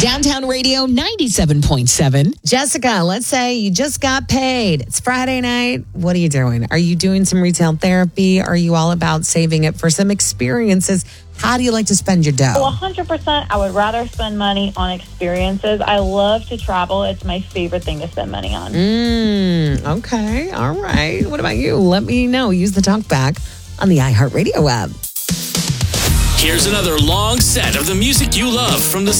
Downtown Radio 97.7. Jessica, let's say you just got paid. It's Friday night. What are you doing? Are you doing some retail therapy? Are you all about saving it for some experiences? How do you like to spend your dough? Well, 100%, I would rather spend money on experiences. I love to travel. It's my favorite thing to spend money on. Okay. All right. What about you? Let me know. Use the TalkBack on the iHeartRadio app. Here's another long set of the music you love from the